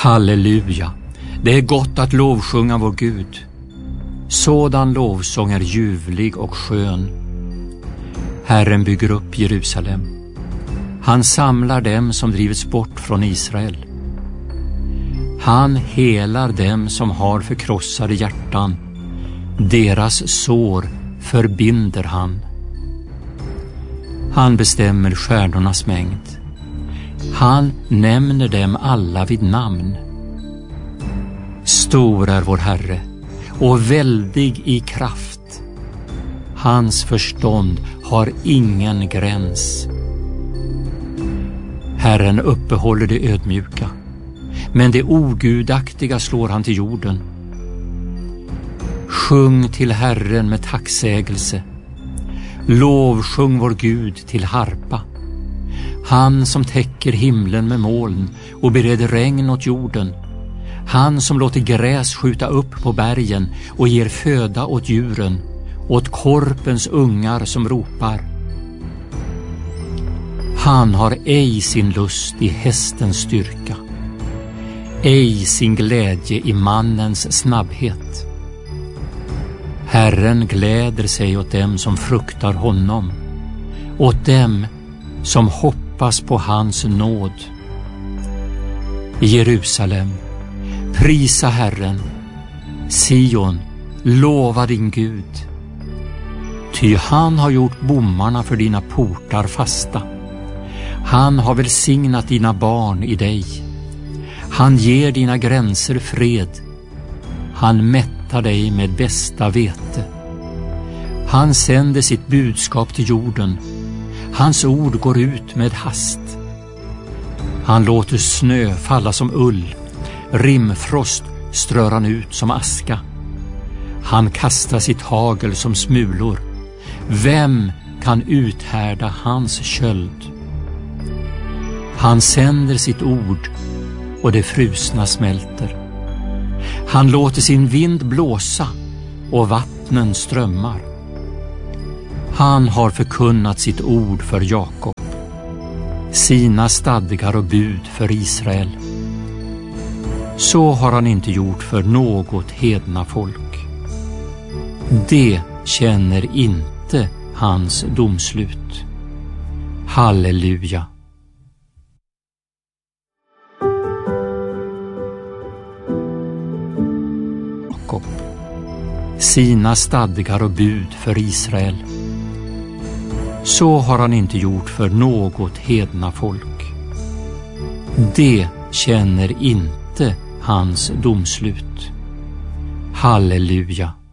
Halleluja! Det är gott att lovsjunga vår Gud. Sådan lovsång är ljuvlig och skön. Herren bygger upp Jerusalem. Han samlar dem som drivits bort från Israel. Han helar dem som har förkrossade hjärtan. Deras sår förbinder han. Han bestämmer stjärnornas mängd. Han nämner dem alla vid namn. Stor är vår Herre och väldig i kraft. Hans förstånd har ingen gräns. Herren uppehåller det ödmjuka, men det ogudaktiga slår han till jorden. Sjung till Herren med tacksägelse. Lovsjung vår Gud till harpa. Han som täcker himlen med moln och bereder regn åt jorden. Han som låter gräs skjuta upp på bergen och ger föda åt djuren, åt korpens ungar som ropar. Han har ej sin lust i hästens styrka, ej sin glädje i mannens snabbhet. Herren gläder sig åt dem som fruktar honom, åt dem som hoppas på hans nåd. Jerusalem, prisa Herren. Sion, lova din Gud. Ty han har gjort bommarna för dina portar fasta. Han har välsignat dina barn i dig. Han ger dina gränser fred. Han mättar dig med bästa vete. Han sänder sitt budskap till jorden. Hans ord går ut med hast. Han låter snö falla som ull. Rimfrost strör han ut som aska. Han kastar sitt hagel som smulor. Vem kan uthärda hans köld? Han sänder sitt ord och det frusna smälter. Han låter sin vind blåsa och vattnen strömmar. Han har förkunnat sitt ord för Jakob, sina stadgar och bud för Israel. Så har han inte gjort för något hedna folk. Det känner inte hans domslut. Halleluja! Jakob, sina stadgar och bud för Israel. Så har han inte gjort för något hedna folk. Det känner inte hans domslut. Halleluja!